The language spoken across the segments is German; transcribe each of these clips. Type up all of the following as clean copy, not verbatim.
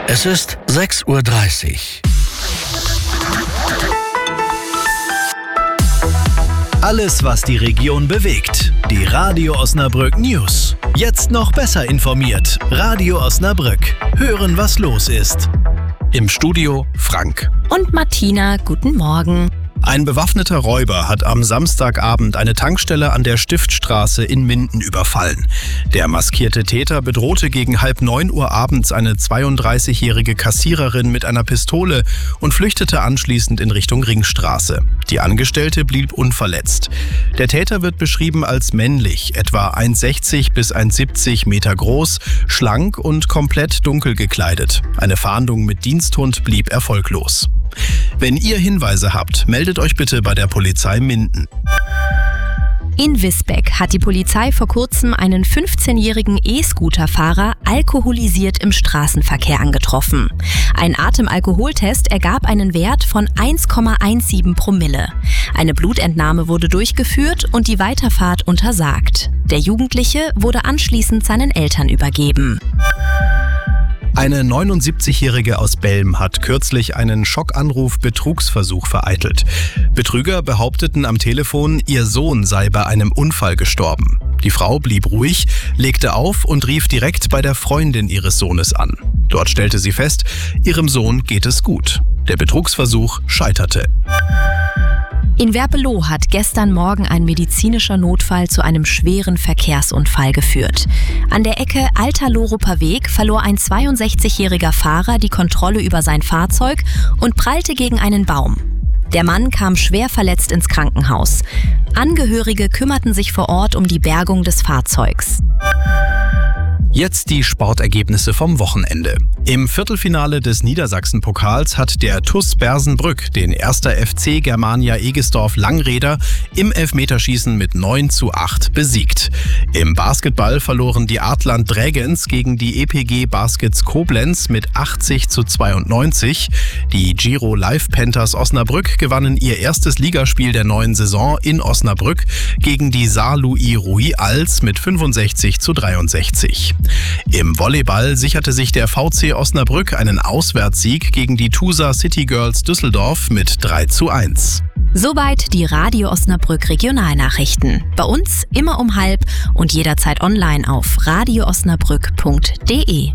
Es ist 6:30 Uhr. Alles, was die Region bewegt. Die Radio Osnabrück News. Jetzt noch besser informiert. Radio Osnabrück. Hören, was los ist. Im Studio Frank. Und Martina, guten Morgen. Ein bewaffneter Räuber hat am Samstagabend eine Tankstelle an der Stiftstraße in Minden überfallen. Der maskierte Täter bedrohte gegen 8:30 Uhr abends eine 32-jährige Kassiererin mit einer Pistole und flüchtete anschließend in Richtung Ringstraße. Die Angestellte blieb unverletzt. Der Täter wird beschrieben als männlich, etwa 1,60 bis 1,70 Meter groß, schlank und komplett dunkel gekleidet. Eine Fahndung mit Diensthund blieb erfolglos. Wenn ihr Hinweise habt, meldet euch bitte bei der Polizei Minden. In Visbeck hat die Polizei vor kurzem einen 15-jährigen E-Scooter-Fahrer alkoholisiert im Straßenverkehr angetroffen. Ein Atemalkoholtest ergab einen Wert von 1,17 Promille. Eine Blutentnahme wurde durchgeführt und die Weiterfahrt untersagt. Der Jugendliche wurde anschließend seinen Eltern übergeben. Eine 79-Jährige aus Belm hat kürzlich einen Schockanruf-Betrugsversuch vereitelt. Betrüger behaupteten am Telefon, ihr Sohn sei bei einem Unfall gestorben. Die Frau blieb ruhig, legte auf und rief direkt bei der Freundin ihres Sohnes an. Dort stellte sie fest, ihrem Sohn geht es gut. Der Betrugsversuch scheiterte. In Werpelow hat gestern Morgen ein medizinischer Notfall zu einem schweren Verkehrsunfall geführt. An der Ecke Alter-Loruper Weg verlor ein 62-jähriger Fahrer die Kontrolle über sein Fahrzeug und prallte gegen einen Baum. Der Mann kam schwer verletzt ins Krankenhaus. Angehörige kümmerten sich vor Ort um die Bergung des Fahrzeugs. Jetzt die Sportergebnisse vom Wochenende. Im Viertelfinale des Niedersachsen-Pokals hat der TuS Bersenbrück den 1. FC Germania Egestorf Langräder im Elfmeterschießen mit 9:8 besiegt. Im Basketball verloren die Adland Dragons gegen die EPG Baskets Koblenz mit 80:92. Die Giro Live Panthers Osnabrück gewannen ihr erstes Ligaspiel der neuen Saison in Osnabrück gegen die Saarlouis Royals mit 65:63. Im Volleyball sicherte sich der VC Osnabrück einen Auswärtssieg gegen die Tusa City Girls Düsseldorf mit 3:1. Soweit die Radio Osnabrück Regionalnachrichten. Bei uns immer um 12:30 und jederzeit online auf radioosnabrück.de.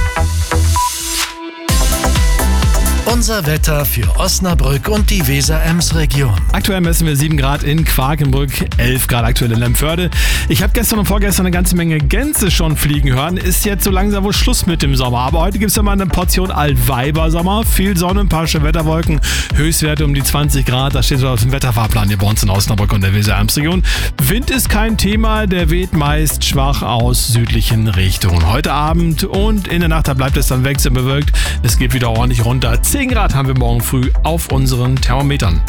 Unser Wetter für Osnabrück und die Weser-Ems-Region. Aktuell messen wir 7 Grad in Quakenbrück, 11 Grad aktuell in Lemförde. Ich habe gestern und vorgestern eine ganze Menge Gänse schon fliegen hören. Ist jetzt so langsam wohl Schluss mit dem Sommer. Aber heute gibt es ja mal eine Portion Altweiber-Sommer. Viel Sonne, ein paar schöne Wetterwolken, Höchstwerte um die 20 Grad. Das steht so auf dem Wetterfahrplan hier bei uns in Osnabrück und der Weser-Ems-Region. Wind ist kein Thema, der weht meist schwach aus südlichen Richtungen. Heute Abend und in der Nacht, da bleibt es dann wechselbewölkt. Es geht wieder ordentlich runter. 10 Grad haben wir morgen früh auf unseren Thermometern.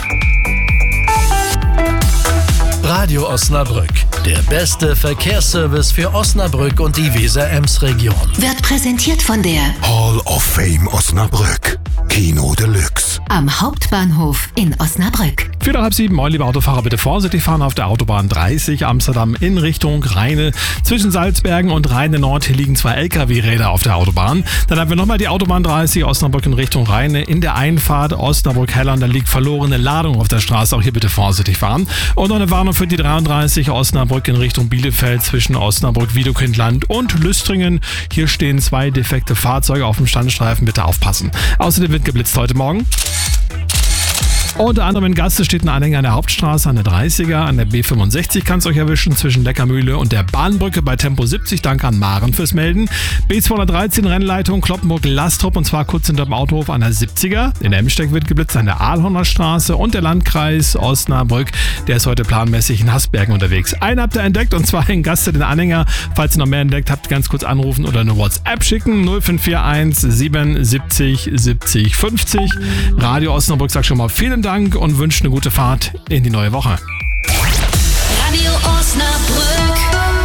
Radio Osnabrück, der beste Verkehrsservice für Osnabrück und die Weser-Ems-Region. Wird präsentiert von der Hall of Fame Osnabrück. Kino Deluxe. am Hauptbahnhof in Osnabrück. 6:45, moin liebe Autofahrer, bitte vorsichtig fahren auf der Autobahn 30 Amsterdam in Richtung Rheine. Zwischen Salzbergen und Rheine Nord hier liegen 2 LKW-Räder auf der Autobahn. Dann haben wir nochmal die Autobahn 30 Osnabrück in Richtung Rheine. In der Einfahrt Osnabrück-Hellern, da liegt verlorene Ladung auf der Straße. Auch hier bitte vorsichtig fahren. Und noch eine Warnung für die 33 Osnabrück in Richtung Bielefeld zwischen Osnabrück-Wiedekindland und Lüstringen. Hier stehen 2 defekte Fahrzeuge auf dem Standstreifen. Bitte aufpassen. Außerdem wird geblitzt heute Morgen. Unter anderem in Gaste steht ein Anhänger an der Hauptstraße, an der 30er, an der B65 kann es euch erwischen, zwischen Leckermühle und der Bahnbrücke bei Tempo 70. Danke an Maren fürs Melden. B213 Rennleitung Kloppenburg-Lastrup und zwar kurz hinter dem Autohof an der 70er. In Emsteck wird geblitzt an der Aalhorner Straße und der Landkreis Osnabrück, der ist heute planmäßig in Hasbergen unterwegs. Einen habt ihr entdeckt und zwar in Gaste den Anhänger. Falls ihr noch mehr entdeckt habt, ganz kurz anrufen oder eine WhatsApp schicken. 0541 77 70 50. Radio Osnabrück sagt schon mal vielen Dank und wünscht eine gute Fahrt in die neue Woche. Radio Osnabrück.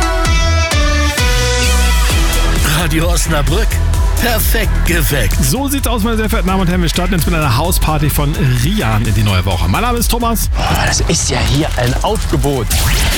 Radio Osnabrück. Perfekt geweckt. So sieht's aus, meine sehr verehrten Damen und Herren. Wir starten jetzt mit einer Hausparty von Rian in die neue Woche. Mein Name ist Thomas. Das ist ja hier ein Aufgebot.